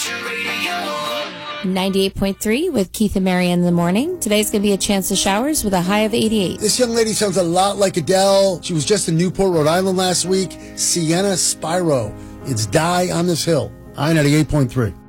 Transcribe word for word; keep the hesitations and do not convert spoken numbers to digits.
ninety-eight point three with Keith and Mary in the morning. Today's going to be a chance of showers with a high of eighty-eight. This young lady sounds a lot like Adele. She was just in Newport, Rhode Island last week. Sienna Spiro. It's Die on This Hill. I ninety-eight point three.